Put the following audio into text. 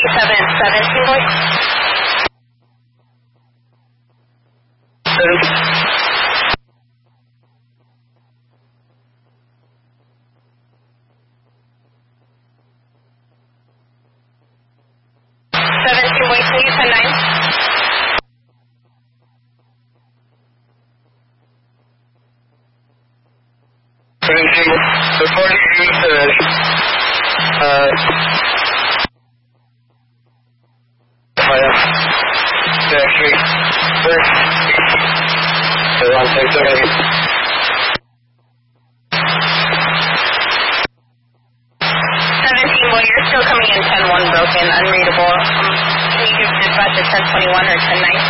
17, boy. 17, boy, can you 10-9? 17, reporting you street. On 630. 17, boy, you're still coming in 10-1 broken, unreadable. Can you give dispatch at 10-21 or 10-9?